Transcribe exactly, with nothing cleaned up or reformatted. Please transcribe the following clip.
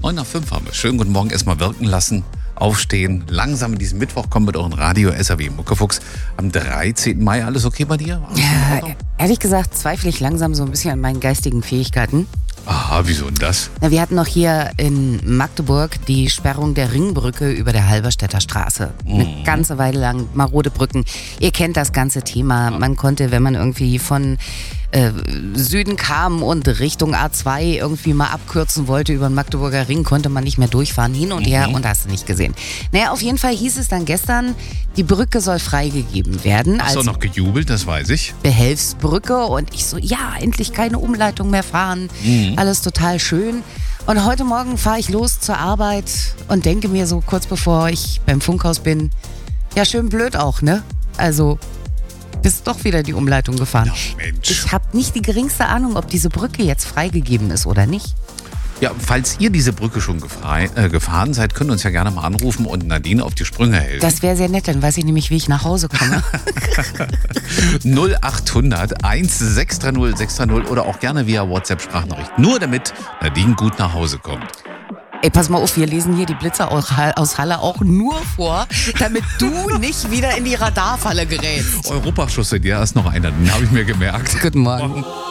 neun nach fünf haben wir. Schönen guten Morgen, erstmal wirken lassen, aufstehen, langsam in diesen Mittwoch kommen mit euren Radio S R W Muckefuchs am dreizehnten Mai. Alles okay bei dir? Alles ja, ehrlich gesagt zweifle ich langsam so ein bisschen an meinen geistigen Fähigkeiten. Aha, wieso denn das? Na, wir hatten noch hier in Magdeburg die Sperrung der Ringbrücke über der Halberstädter Straße. Mhm. Eine ganze Weile lang marode Brücken. Ihr kennt das ganze Thema. Man konnte, wenn man irgendwie von äh, Süden kam und Richtung A zwei irgendwie mal abkürzen wollte über den Magdeburger Ring, konnte man nicht mehr durchfahren, hin und mhm. her, und hast du nicht gesehen. Naja, auf jeden Fall hieß es dann gestern, die Brücke soll freigegeben werden. Hast du auch noch gejubelt, das weiß ich. Behelfsbrücke, und ich so, ja, endlich keine Umleitung mehr fahren. Mhm. Alles total schön. Und heute Morgen fahre ich los zur Arbeit und denke mir so kurz bevor ich beim Funkhaus bin, ja, schön blöd auch, ne? Also, bist doch wieder die Umleitung gefahren. Ja, Mensch. Ich habe nicht die geringste Ahnung, ob diese Brücke jetzt freigegeben ist oder nicht. Ja, falls ihr diese Brücke schon gefrei, äh, gefahren seid, könnt ihr uns ja gerne mal anrufen und Nadine auf die Sprünge helfen. Das wäre sehr nett, dann weiß ich nämlich, wie ich nach Hause komme. null acht hundert eins sechs drei null sechs drei null oder auch gerne via WhatsApp-Sprachnachricht. Nur damit Nadine gut nach Hause kommt. Ey, pass mal auf, wir lesen hier die Blitzer aus Halle auch nur vor, damit du nicht wieder in die Radarfalle gerätst. Europaschuss, ja, ist noch einer, den habe ich mir gemerkt. Guten Morgen.